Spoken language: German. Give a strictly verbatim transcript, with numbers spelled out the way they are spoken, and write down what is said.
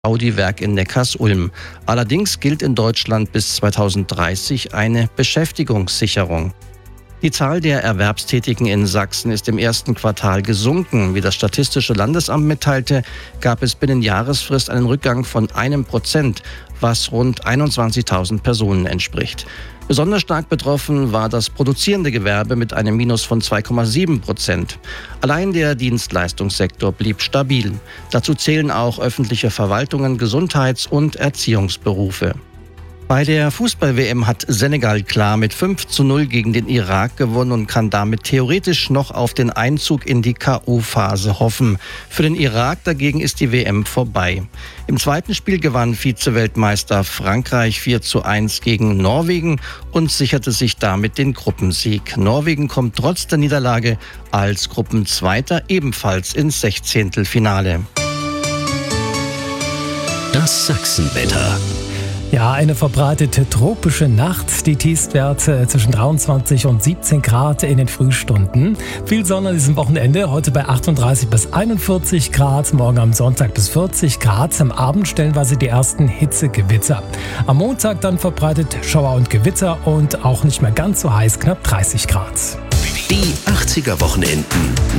Audi-Werk in Neckarsulm. Allerdings gilt in Deutschland bis zweitausenddreißig eine Beschäftigungssicherung. Die Zahl der Erwerbstätigen in Sachsen ist im ersten Quartal gesunken. Wie das Statistische Landesamt mitteilte, gab es binnen Jahresfrist einen Rückgang von einem Prozent, was rund einundzwanzigtausend Personen entspricht. Besonders stark betroffen war das produzierende Gewerbe mit einem Minus von zwei Komma sieben Prozent. Allein der Dienstleistungssektor blieb stabil. Dazu zählen auch öffentliche Verwaltungen, Gesundheits- und Erziehungsberufe. Bei der Fußball-W M hat Senegal klar mit fünf zu null gegen den Irak gewonnen und kann damit theoretisch noch auf den Einzug in die K O-Phase hoffen. Für den Irak dagegen ist die W M vorbei. Im zweiten Spiel gewann Vize-Weltmeister Frankreich vier zu eins gegen Norwegen und sicherte sich damit den Gruppensieg. Norwegen kommt trotz der Niederlage als Gruppenzweiter ebenfalls ins Sechzehntelfinale. Das Sachsenwetter. Ja, eine verbreitete tropische Nacht. Die Tiefstwerte zwischen dreiundzwanzig und siebzehn Grad in den Frühstunden. Viel Sonne an diesem Wochenende. Heute bei achtunddreißig bis einundvierzig Grad. Morgen am Sonntag bis vierzig Grad. Am Abend stellenweise die ersten Hitzegewitter. Am Montag dann verbreitet Schauer und Gewitter und auch nicht mehr ganz so heiß, knapp dreißig Grad. Die achtziger Wochenenden.